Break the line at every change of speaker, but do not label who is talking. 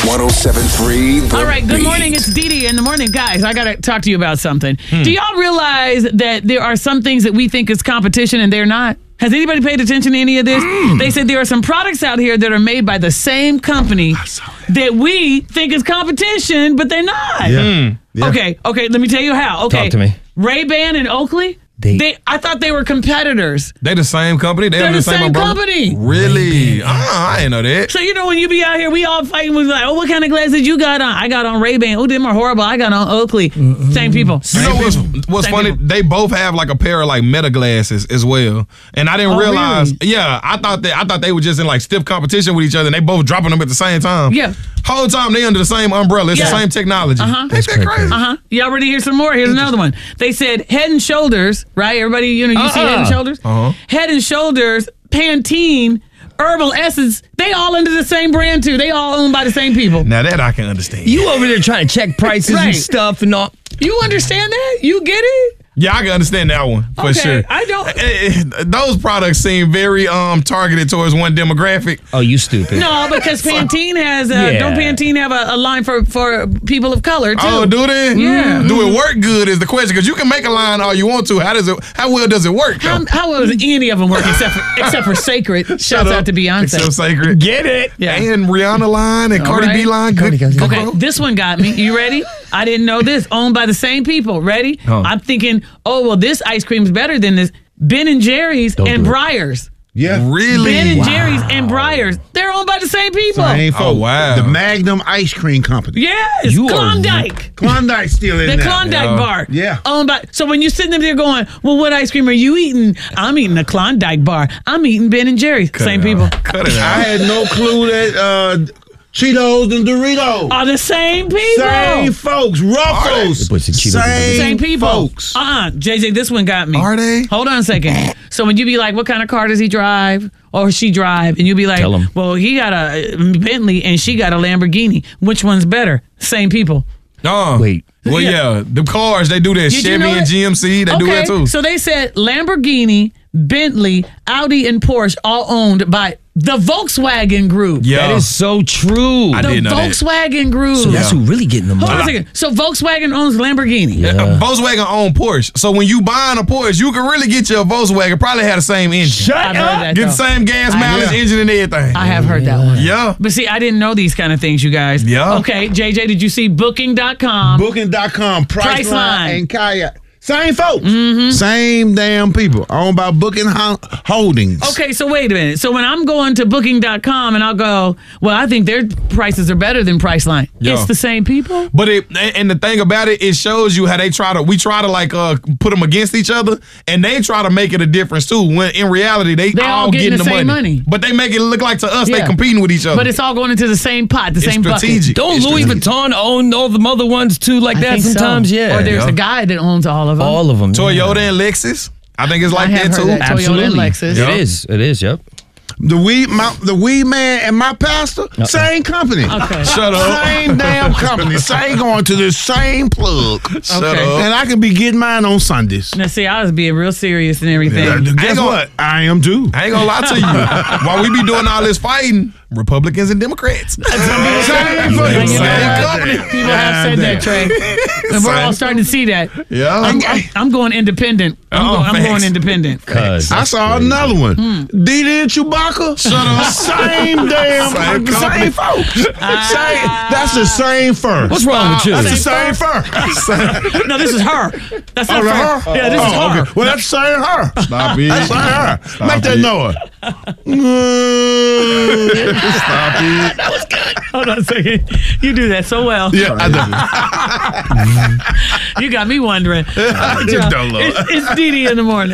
107.3
All right, good morning. It's Dee Dee in the morning. Guys, I got to talk to you about something. Do y'all realize that there are some things that we think is competition and they're not? Has anybody paid attention to any of this? They said there are some products out here that are made by the same company that we think is competition, but they're not.
Yeah.
Okay, let me tell you how. Okay.
Talk to me.
Ray-Ban and Oakley, I thought they were competitors.
They the same company?
They're the same
umbrella?
company.
Really? I didn't know that.
So, when you be out here, we all fighting with like, what kind of glasses you got on? I got on Ray-Ban. Oh, them are horrible. I got on Oakley. Same people.
You know what's funny?
people.
They both have like a pair of like Meta glasses as well. And I didn't realize.
Really?
Yeah, I thought they were just in like stiff competition with each other and they both dropping them at the same time.
Yeah.
Whole time they under the same umbrella. It's the same technology. Ain't that crazy?
Y'all ready to hear some more? Here's another one. They said Head and Shoulders, right? Everybody, you see Head and Shoulders? Head and Shoulders, Pantene, Herbal Essence, they all under the same brand too. They all owned by the same people.
Now that I can understand.
You over there trying to check prices and stuff and all.
You understand that? You get it?
Yeah, I can understand that one for sure.
I don't.
Those products seem very targeted towards one demographic.
Oh, you stupid.
No, because Pantene has don't Pantene have a line for people of color too?
Oh, do they?
Yeah.
Do it work good is the question, because you can make a line all you want to. How well does it work?
How well does any of them work except for Sacred? Shouts out to Beyonce.
Except Sacred.
Get it?
Yeah.
And Rihanna line and Cardi B line. Good.
Okay, this one got me. You ready? I didn't know this. Owned by the same people. Ready? I'm thinking, this ice cream's better than this. Ben & Jerry's and Breyers.
Yeah.
Really?
Ben & Jerry's and Breyers. They're owned by the same people.
Oh, wow.
The Magnum Ice Cream Company.
Yes. Klondike.
Klondike's still in there.
The Klondike bar.
Yeah.
Owned by. So when you're sitting up there going, well, what ice cream are you eating? I'm eating the Klondike bar. I'm eating Ben & Jerry's. Same people.
Cut it out.
I had no clue that Cheetos and Doritos
Are the same people.
Same folks. Ruffles.
Same people.
Folks.
JJ, this one got me.
Are they?
Hold on a second. So when you be like, what kind of car does he drive or she drive? And you be like,
Tell 'em.
well, he got a Bentley and she got a Lamborghini. Which one's better? Same people.
Wait.
Well, yeah. The cars, they do that.
Did you
Chevy
know
and
that?
GMC, they do that too.
So they said Lamborghini, Bentley, Audi, and Porsche all owned by the Volkswagen Group.
Yeah.
That is so true.
I
The
didn't know that.
Volkswagen Group.
So that's who really getting the
Hold on a
money.
second. So Volkswagen owns Lamborghini.
Volkswagen own Porsche. So when you buying a Porsche, you can really get your Volkswagen. Probably have the same engine.
I've heard that,
Get
though.
the same gas mileage, engine, and everything.
I have heard that one.
Yeah.
But see, I didn't know these kind of things, you guys.
Yeah.
Okay, JJ, did you see Booking.com?
Booking.com, Priceline,
Priceline.
and Kayak. Same folks. Same damn people. Owned by Booking Holdings.
Okay, so wait a minute. So when I'm going to Booking.com and I'll go, well, I think their prices are better than Priceline.
Yeah.
It's the same people?
But and the thing about it, it shows you how we try to like put them against each other, and they try to make it a difference too. When in reality, they all getting the
same money.
But they make it look like to us they
Yeah.
competing with each other.
But it's all going into the same pot, the same
strategic.
bucket.
Don't
It's
Louis
strategic.
Vuitton own all the other ones too like
I
that
think so.
sometimes? Yeah.
Or there's a guy that owns all of them.
all of them.
Toyota and Lexus, I think it's like
I have
that
heard
too.
that. Toyota
Absolutely.
and Lexus.
Yeah.
It is, yep.
The weed man and my pastor, same company.
Okay.
Shut up.
Same damn company. Same going to the same plug.
Shut
Okay.
up.
And I can be getting mine on Sundays.
Now, see, I was being real serious and everything.
Guess what? I am too.
I ain't gonna lie to you. While we be doing all this fighting, Republicans and Democrats.
Same
And
fucking
you know
Same
what?
company.
People have said that, Trey. And we're all starting to see that.
Yeah.
I'm going independent. I'm going
thanks.
independent.
I saw another one. Didi and Chewbacca. Shut up. Same damn
Same
same
company.
folks. That's the same fur.
What's wrong with you?
That's the same fur.
No, this is her. That's not
the
her.
her?
Yeah, this is her.
Okay. Well, that's the same her.
Stop it.
That's the same her. Make that
it.
noise.
Stop it.
Hold on a second. You do that so well.
Yeah, I do.
You got me wondering.
Don't look.
It's Dee Dee in the morning.